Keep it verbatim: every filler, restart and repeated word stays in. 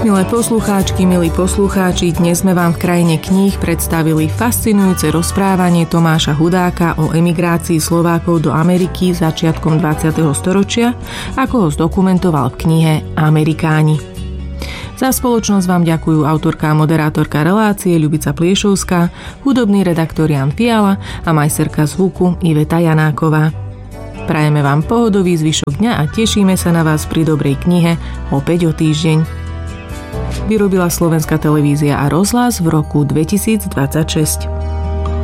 Milé poslucháčky, milí poslucháči, dnes sme vám v krajine kníh predstavili fascinujúce rozprávanie Tomáša Hudáka o emigrácii Slovákov do Ameriky začiatkom dvadsiateho storočia, ako ho zdokumentoval v knihe Amerikáni. Za spoločnosť vám ďakujú autorka a moderátorka relácie Ľubica Pliešovská, hudobný redaktor Jan Fiala a majsterka zvuku Iveta Janáková. Prajeme vám pohodový zvyšok dňa a tešíme sa na vás pri dobrej knihe opäť o týždeň. Vyrobila Slovenská televízia a rozhlas v roku dvetisícdvadsaťšesť.